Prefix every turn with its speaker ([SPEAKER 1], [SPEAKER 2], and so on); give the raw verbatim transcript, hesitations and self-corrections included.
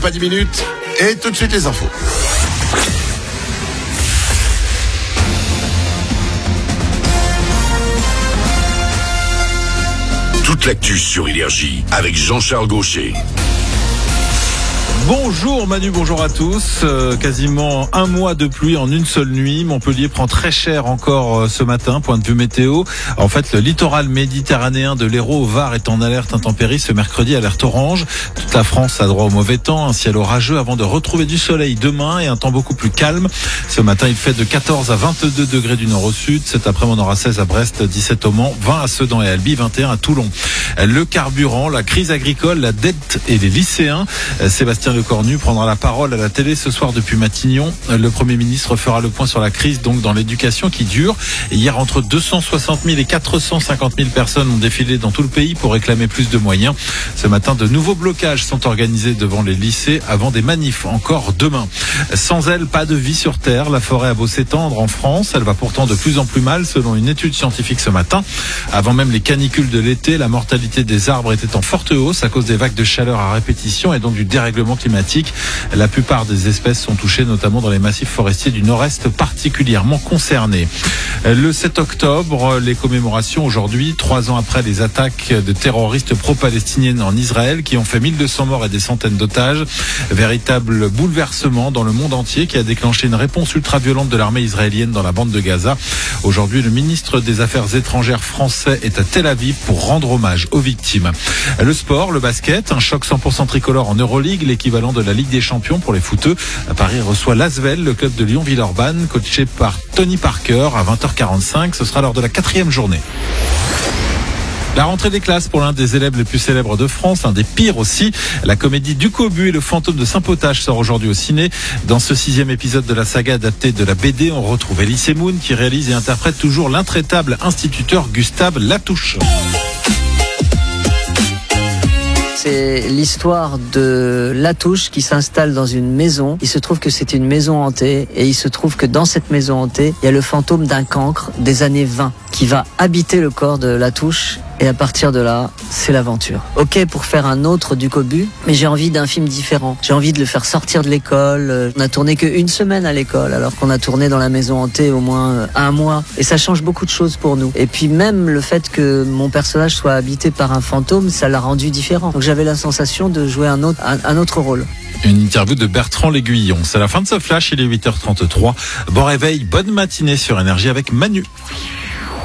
[SPEAKER 1] Pas dix minutes. Et tout de suite les infos. Toute l'actu sur Énergie avec Jean-Charles Gaucher.
[SPEAKER 2] Bonjour Manu, bonjour à tous. Euh, quasiment un mois de pluie en une seule nuit. Montpellier prend très cher encore euh, ce matin, point de vue météo. En fait, le littoral méditerranéen de l'Hérault au Var est en alerte intempérie ce mercredi, alerte orange. Toute la France a droit au mauvais temps, un ciel orageux avant de retrouver du soleil demain et un temps beaucoup plus calme. Ce matin, il fait de quatorze à vingt-deux degrés du nord au sud. Cet après-midi, on aura seize à Brest, dix-sept au Mans, vingt à Sedan et Albi, vingt et un à Toulon. Le carburant, la crise agricole, la dette et les lycéens. Sébastien Lecornu prendra la parole à la télé ce soir depuis Matignon. Le Premier ministre fera le point sur la crise donc dans l'éducation qui dure. Hier, entre deux cent soixante mille et quatre cent cinquante mille personnes ont défilé dans tout le pays pour réclamer plus de moyens. Ce matin, de nouveaux blocages sont organisés devant les lycées avant des manifs encore demain. Sans elle, pas de vie sur Terre. La forêt a beau s'étendre en France, elle va pourtant de plus en plus mal selon une étude scientifique ce matin. Avant même les canicules de l'été, la mortalité des arbres était en forte hausse à cause des vagues de chaleur à répétition et donc du dérèglement climatique. La plupart des espèces sont touchées, notamment dans les massifs forestiers du Nord-Est particulièrement concernés. Le sept octobre, les commémorations aujourd'hui, trois ans après les attaques de terroristes pro-palestiniennes en Israël qui ont fait mille deux cents morts et des centaines d'otages. Véritable bouleversement dans le monde entier qui a déclenché une réponse ultra-violente de l'armée israélienne dans la bande de Gaza. Aujourd'hui, le ministre des Affaires étrangères français est à Tel Aviv pour rendre hommage aux victimes. Le sport, le basket, un choc cent pour cent tricolore en Euroleague, l'équivalent de la Ligue des Champions pour les footeux. Paris reçoit l'Asvel, le club de Lyon-Villeurbanne, coaché par Tony Parker à vingt heures quarante-cinq. Ce sera lors de la quatrième journée. La rentrée des classes pour l'un des élèves les plus célèbres de France, l'un des pires aussi. La comédie Du Cobu et le fantôme de Saint-Potage sort aujourd'hui au ciné. Dans ce sixième épisode de la saga adaptée de la B D, on retrouve Elie Semoun qui réalise et interprète toujours l'intraitable instituteur Gustave Latouche.
[SPEAKER 3] C'est l'histoire de Latouche qui s'installe dans une maison. Il se trouve que c'est une maison hantée et il se trouve que dans cette maison hantée, il y a le fantôme d'un cancre des années vingt qui va habiter le corps de Latouche. Et à partir de là, c'est l'aventure. Ok pour faire un autre Du Cobu, mais j'ai envie d'un film différent. J'ai envie de le faire sortir de l'école. On n'a tourné qu'une semaine à l'école, alors qu'on a tourné dans la maison hantée au moins un mois. Et ça change beaucoup de choses pour nous. Et puis même le fait que mon personnage soit habité par un fantôme, ça l'a rendu différent. Donc j'avais la sensation de jouer un autre, un, un autre rôle.
[SPEAKER 2] Une interview de Bertrand L'Aiguillon. C'est la fin de ce flash, il est huit heures trente-trois. Bon réveil, bonne matinée sur Énergie avec Manu.